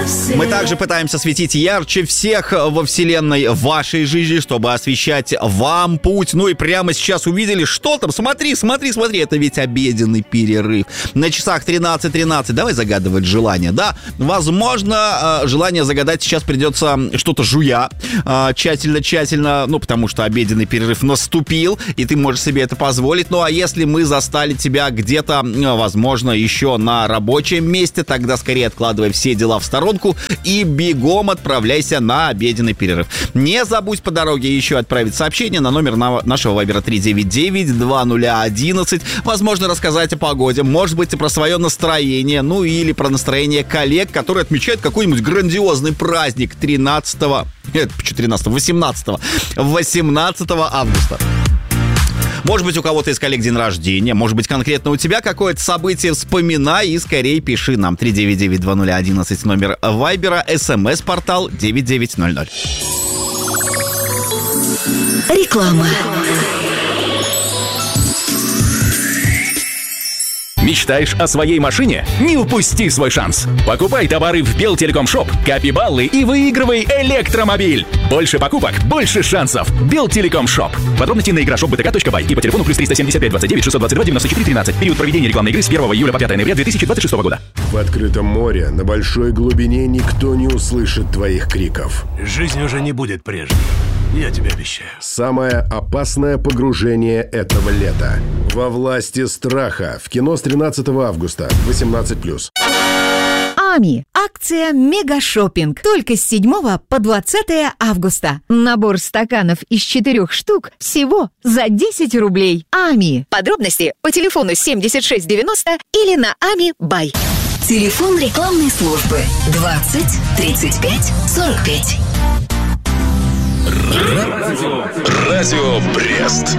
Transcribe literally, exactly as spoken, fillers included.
Мы также пытаемся светить ярче всех во вселенной вашей жизни, чтобы освещать вам путь. Ну и прямо сейчас увидели, что там. Смотри, смотри, смотри, это ведь обеденный перерыв. На часах тринадцать тринадцать. Давай загадывать желание, да? Возможно, желание загадать сейчас придется что-то жуя. Тщательно-тщательно, ну, потому что обеденный перерыв наступил, и ты можешь себе это позволить. Ну, а если мы застали тебя где-то, возможно, еще на рабочем месте, тогда скорее откладывай все дела в сторонку и бегом отправляйся на обеденный перерыв. Не забудь по дороге еще отправить сообщение на номер нашего вайбера три девять девять два ноль одиннадцать. Возможно, рассказать о погоде, может быть, и про свое настроение, ну или про настроение коллег, которые отмечают какой-нибудь грандиозный праздник тринадцатого, нет, почему тринадцатого, восемнадцатого, восемнадцатого августа. Может быть, у кого-то из коллег день рождения, может быть, конкретно у тебя какое-то событие, вспоминай и скорее пиши нам. три девять девять два ноль одиннадцать номер вайбера, смс-портал девять девять ноль ноль. Реклама. Мечтаешь о своей машине? Не упусти свой шанс. Покупай товары в Белтелеком-шоп, копи баллы и выигрывай электромобиль. Больше покупок, больше шансов. Белтелеком-шоп. Подробности на игра шоп бэ тэ ка точка бай и по телефону плюс триста семьдесят пять двадцать девять шестьсот двадцать два девяносто четыре тринадцать. Период проведения рекламной игры с первого июля по пятое ноября две тысячи двадцать шестого года. В открытом море на большой глубине никто не услышит твоих криков. Жизнь уже не будет прежней. Я тебе обещаю. Самое опасное погружение этого лета. Во власти страха. В кино с тринадцатого августа. восемнадцать плюс. Ами. Акция «Мегашоппинг». Только с седьмого по двадцатое августа. Набор стаканов из четырех штук всего за десять рублей. Ами. Подробности по телефону семьдесят шесть девяносто или на Ами Бай. Телефон рекламной службы двадцать тридцать пять сорок пять. Радио, Радио Брест.